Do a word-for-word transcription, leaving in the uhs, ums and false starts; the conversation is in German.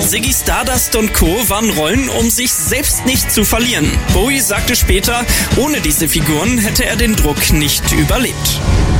Ziggy Stardust und Co. waren Rollen, um sich selbst nicht zu verlieren. Bowie sagte später, ohne diese Figuren hätte er den Druck nicht überlebt.